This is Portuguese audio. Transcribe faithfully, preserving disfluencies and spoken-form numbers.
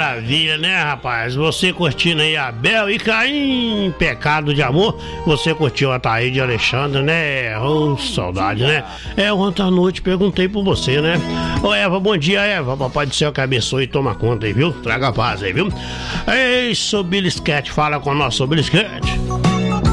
maravilha, né, rapaz? Você curtindo aí Abel e Caim, Pecado de Amor. Você curtiu a Taíde de Alexandre, né? Oh, saudade, né? É, ontem à noite perguntei por você, né? Ô, Eva, bom dia, Eva. Papai do céu que abençoe e toma conta aí, viu? Traga paz aí, viu? Ei, seu Belisquete, fala com o nosso Belisquete.